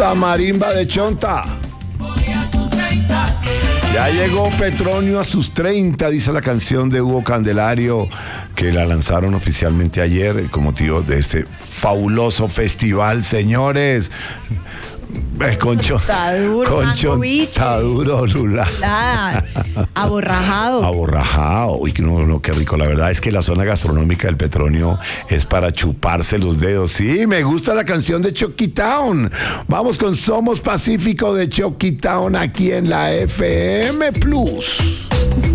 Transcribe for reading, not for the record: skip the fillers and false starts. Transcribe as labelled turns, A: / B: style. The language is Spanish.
A: esa marimba de Chonta. Ya llegó Petronio a sus 30, dice la canción de Hugo Candelario, que la lanzaron oficialmente ayer con motivo de este fabuloso festival, señores. Concho,
B: Está duro,
A: está duro, Lula.
B: Aborrajado.
A: Aborrajado. Uy, no, qué rico. La verdad es que la zona gastronómica del Petronio es para chuparse los dedos. Sí, me gusta la canción de Chucky Town. Vamos con Somos Pacífico de Chucky Town aquí en la FM Plus.